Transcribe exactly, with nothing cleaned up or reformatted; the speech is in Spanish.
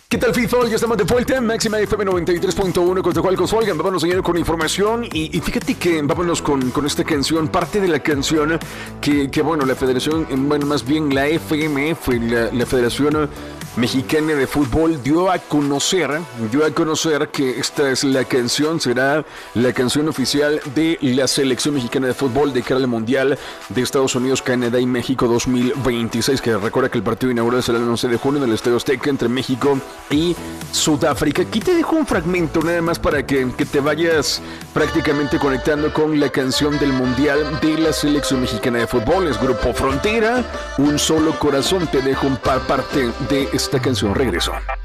¿Qué tal, FIFA? Ya estamos de vuelta. Máxima F M noventa y tres punto uno con Tehualcos. Oigan, vámonos señor con información y, y fíjate que vámonos con, con esta canción, parte de la canción que, que bueno, la federación, bueno, más bien la F M F, la, la Federación Mexicana de Fútbol dio a conocer, dio a conocer que esta es la canción, será la canción oficial de la Selección Mexicana de Fútbol de cara al Mundial de Estados Unidos, Canadá y México dos mil veintiséis, que recuerda que el partido inaugural será el once de junio en el Estadio Azteca entre México y Sudáfrica. Aquí te dejo un fragmento nada más para que, que te vayas prácticamente conectando con la canción del Mundial de la Selección Mexicana de Fútbol. Es Grupo Frontera, Un Solo Corazón. Te dejo un par parte de esta canción. Regreso.